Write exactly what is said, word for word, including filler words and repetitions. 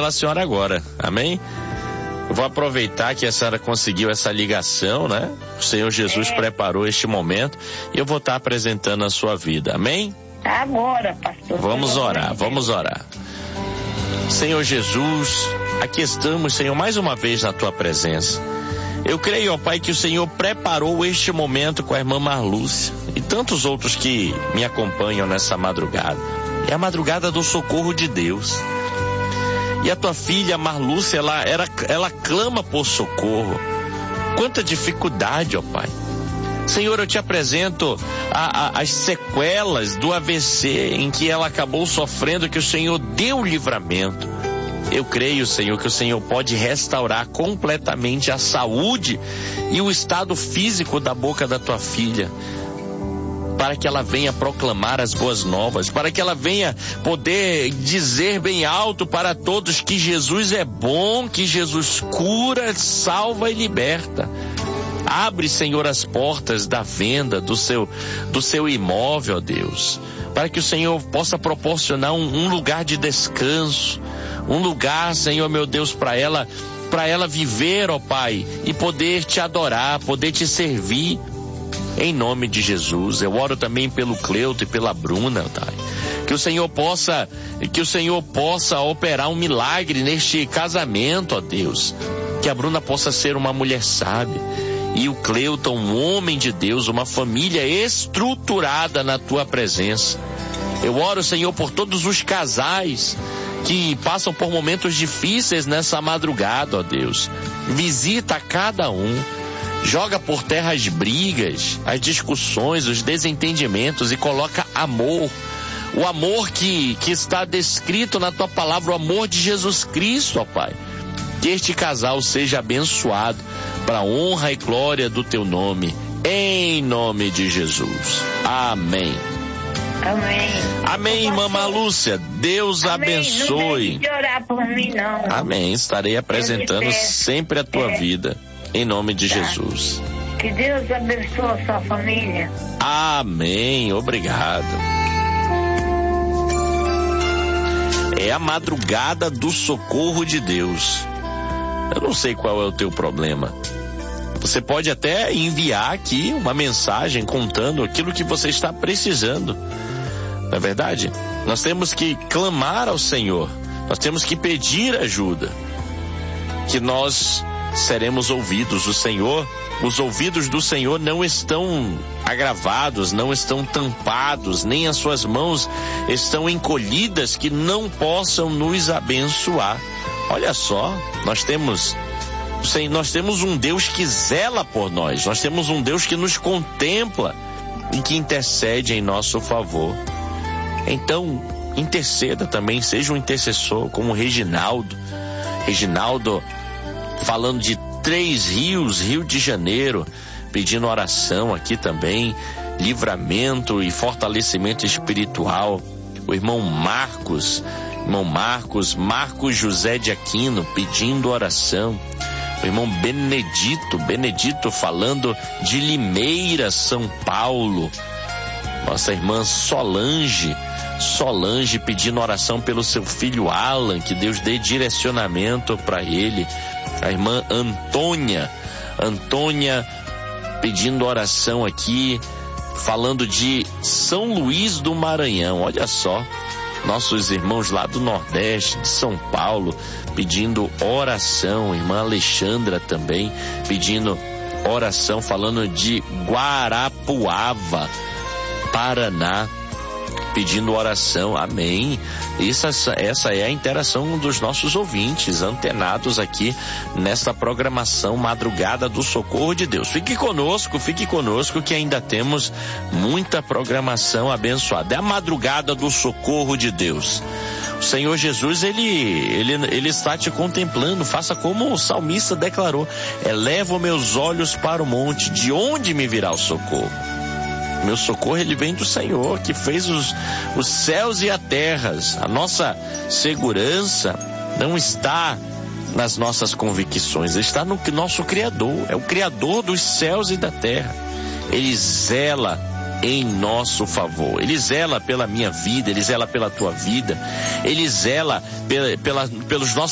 pela senhora agora, amém? Eu vou aproveitar que a senhora conseguiu essa ligação, né? O Senhor Jesus é. preparou este momento e eu vou estar apresentando a sua vida, amém? Agora, pastor. Vamos orar, vamos orar. Senhor Jesus, aqui estamos, Senhor, mais uma vez na tua presença. Eu creio, ó Pai, que o Senhor preparou este momento com a irmã Marlúcia e tantos outros que me acompanham nessa madrugada. É a madrugada do socorro de Deus. E a tua filha Marlúcia, ela, ela, ela clama por socorro. Quanta dificuldade, ó Pai. Senhor, eu te apresento a, a, as sequelas do A V C em que ela acabou sofrendo, que o Senhor deu livramento. Eu creio, Senhor, que o Senhor pode restaurar completamente a saúde e o estado físico da boca da tua filha, para que ela venha proclamar as boas novas, para que ela venha poder dizer bem alto para todos que Jesus é bom, que Jesus cura, salva e liberta. Abre, Senhor, as portas da venda do seu, do seu imóvel, ó Deus, para que o Senhor possa proporcionar um, um lugar de descanso, um lugar, Senhor, meu Deus, para ela, para ela viver, ó Pai, e poder te adorar, poder te servir. Em nome de Jesus, eu oro também pelo Cleuto e pela Bruna, tá? Que o Senhor possa, que o Senhor possa operar um milagre neste casamento, ó Deus. Que a Bruna possa ser uma mulher sábia e o Cleuton um homem de Deus, uma família estruturada na tua presença. Eu oro, Senhor, por todos os casais que passam por momentos difíceis nessa madrugada, ó Deus. Visita cada um. Joga por terra as brigas, as discussões, os desentendimentos e coloca amor. O amor que, que está descrito na tua palavra, o amor de Jesus Cristo, ó Pai. Que este casal seja abençoado para a honra e glória do teu nome. Em nome de Jesus. Amém. Amém. Amém, irmã Marlúcia. Deus Amém. Abençoe. Não deixe de orar por mim, não. Amém. Estarei apresentando sempre a tua é. vida. Em nome de tá. Jesus. Que Deus abençoe a sua família. Amém. Obrigado. É a madrugada do socorro de Deus. Eu não sei qual é o teu problema. Você pode até enviar aqui uma mensagem contando aquilo que você está precisando. Não é verdade? Nós temos que clamar ao Senhor. Nós temos que pedir ajuda. Que nós seremos ouvidos. O Senhor, os ouvidos do Senhor não estão agravados, não estão tampados, nem as suas mãos estão encolhidas que não possam nos abençoar. Olha só, nós temos, nós temos um Deus que zela por nós, nós temos um Deus que nos contempla e que intercede em nosso favor. Então, interceda também, seja um intercessor como Reginaldo. Reginaldo falando de Três Rios, Rio de Janeiro, pedindo oração aqui também, livramento e fortalecimento espiritual. O irmão Marcos, irmão Marcos, Marcos José de Aquino, pedindo oração. O irmão Benedito, Benedito falando de Limeira, São Paulo. Nossa irmã Solange, Solange pedindo oração pelo seu filho Alan, que Deus dê direcionamento para ele. A irmã Antônia, Antônia pedindo oração aqui, falando de São Luís do Maranhão. Olha só, nossos irmãos lá do Nordeste, de São Paulo, pedindo oração. Irmã Alexandra também pedindo oração, falando de Guarapuava, Paraná, pedindo oração. Amém. Essa, essa é a interação dos nossos ouvintes antenados aqui nesta programação Madrugada do Socorro de Deus. Fique conosco, fique conosco que ainda temos muita programação abençoada. É a Madrugada do Socorro de Deus. O Senhor Jesus, ele, ele, ele está te contemplando. Faça como o salmista declarou: eleva meus olhos para o monte, de onde me virá o socorro? Meu socorro, ele vem do Senhor, que fez os, os céus e a terra. A nossa segurança não está nas nossas convicções, está no nosso Criador. É o Criador dos céus e da terra. Ele zela em nosso favor. Ele zela pela minha vida, ele zela pela tua vida, ele zela pela, pela, pelos nossos